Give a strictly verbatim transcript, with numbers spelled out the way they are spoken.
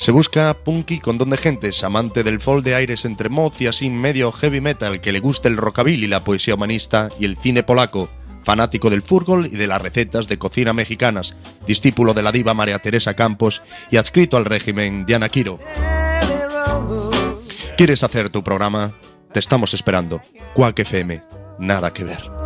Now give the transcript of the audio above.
Se busca punky con don de gentes, amante del folk de aires entre moz y así medio heavy metal, que le guste el rockabilly, la poesía humanista y el cine polaco, fanático del fútbol y de las recetas de cocina mexicanas, discípulo de la diva María Teresa Campos y adscrito al régimen de Ana Quiro. ¿Quieres hacer tu programa? Te estamos esperando. Quack F M, nada que ver.